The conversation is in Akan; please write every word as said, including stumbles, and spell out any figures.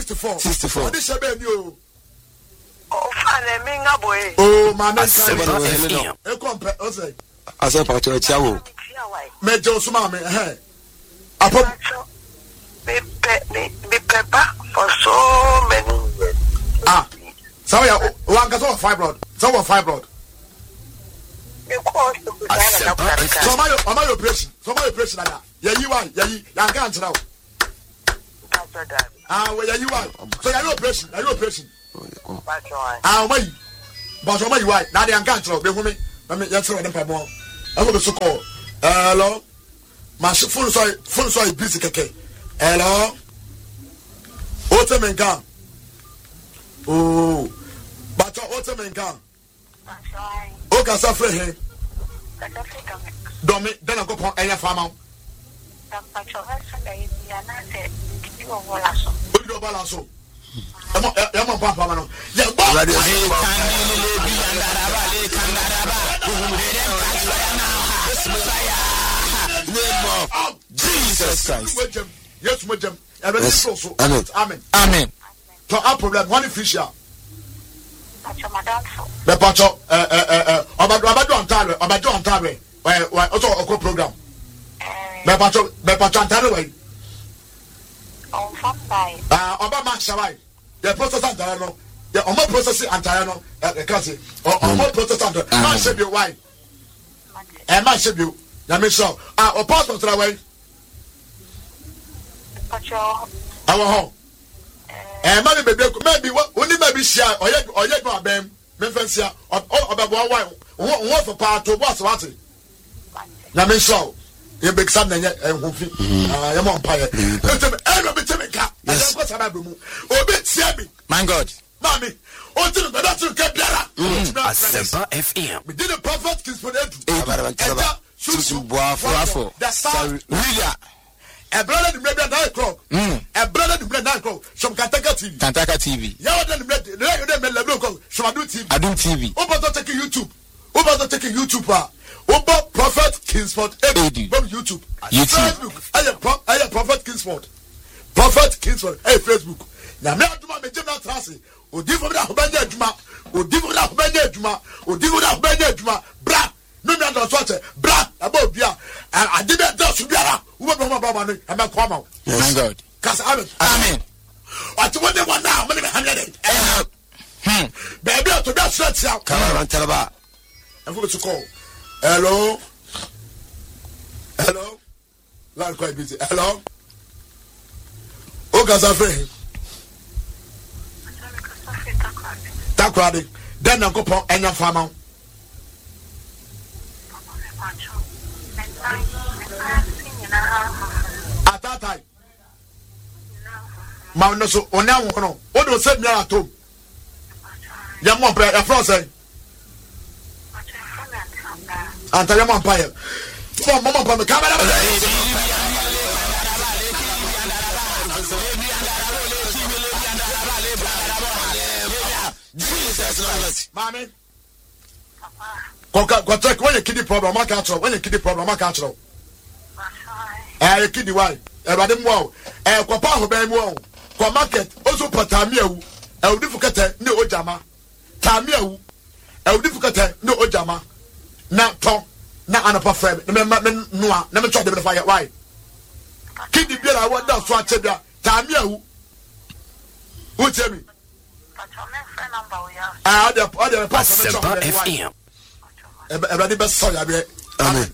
sixty-four. sixty-four. This is baby you. Oh, fine, me nga boy. Oh, man, that's seven seven. F M. E compare, o say. Asa pato e tiawo. Me jo suma me, eh. Apom. Me pe me me pepa for so many years. Ah. So ya one ka so fibroid. So what fibroid? Me call to the So my my operation. So my operation ada. Ya yi why? Ya yi ya kan tira o. Ah, we ya yi why? So ya operation, ya operation. Ah, my. But so my why? Na dey kan tira o. Be hu me. Na me ya tira dem pa mo. I go so call. Hello. My phone so phone so busy keke. Hello. Otemenga. Oh. But Otemenga. O ka sa fre he. Domi den go pon enya fama. O do bala so. Emo emo pa pa no. Ya bo. Jesus Christ. Yes, madam. Amen. Amen. Amen. To our problem one fish ya. The pacho eh eh eh obado obado antare obado antare eh eh also okọ program. The pacho the pacho antare we. On fine. Ah oba ma shawai. The process antare no. The omo process antare no eh kasi. Omo process antare. Man should be why. Eh man should be. Na me so. Ah o pastor tra we. Pacho. Awo ho. Eh man be be maybe only maybe share oye oye no abem. Me fancy o obebo why. Won for part to boss what. Na me so. You big sam na enhofi. Ah ya mo mpaye. Etem e no betem ka. Yes. Ko sabe mu. Obi tia bi. My God. Mami. O ti no da tu ke biara. Asempa F M. We did a prophet Kingsford Edu. Abarabantalaba. Susu boafo. Sorry. Really. A brother the maybe nine o'clock. A brother the nine o'clock. Some Kantaka T V. Kantaka T V. Yeah, then the the the local. Some Adu T V. Adu T V. Oba to take YouTube. Oba to take YouTube. Oba Prophet Kingsford Edu from YouTube. YouTube. Facebook. I am pro. I am Prophet Kingsford. Prophet Kingsford. Hey Facebook. Na me aduma me jema trase. Odi fo da hobanya aduma. Odi fo da hobanya aduma. Odi fo da hobanya aduma. Bra. No me under sorte. Bra. Abo bia. I did that just biara. Who be my baba no. Am come out. My God. Cause amen. Amen. What what they want now? Money hundred. Hmm. Baby to that shut out. Abarabantalaba. I'm going to call. Hello. Hello. Line quite busy. Hello. Oh, Gazafe. Takradi. Then I'm going to put any farmer. At that time. Mount so on now. What do say me at home? Young one player, a frozen. Anta ya mampire. Mama mama pa me camera. Jesus. Mami. Papa. Ko check when you kidney problem, ma ka tro. When you kidney problem, ma ka tro. Eh, you kidney why? E bade mo o. Eh, ko pa ho ban mo o. Ko market, ozo patami awu. E odi fukete ne ojama. Tami awu. E odi fukete ne ojama. Na to na anapa frame na me noa na me twa de be fire why kidi bia na wada so ache bia ta me awu who tell me ah the the pass me twa F M. e be be so ya be Amen.